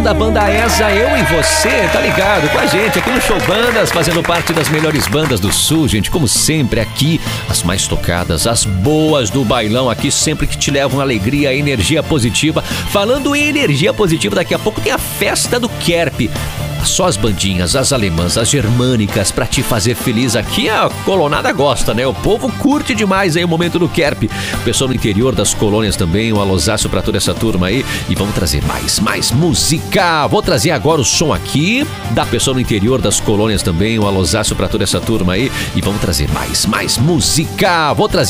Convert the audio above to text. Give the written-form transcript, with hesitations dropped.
som da banda ESA, Eu e Você, tá ligado? Com a gente aqui no Show Bandas, fazendo parte das melhores bandas do Sul, gente. Como sempre aqui, as mais tocadas, as boas do bailão aqui, sempre que te levam alegria, energia positiva. Falando em energia positiva, daqui a pouco tem a festa do Kerp. Só as bandinhas, as alemãs, as germânicas pra te fazer feliz. Aqui a colonada gosta, né? O povo curte demais aí o momento do Kerp. O pessoal no interior das colônias também, um alôzaço pra toda essa turma aí. E vamos trazer mais música. Vou trazer agora o som aqui da pessoa no interior das colônias também, um alôzaço pra toda essa turma aí. E vamos trazer mais música. Vou trazer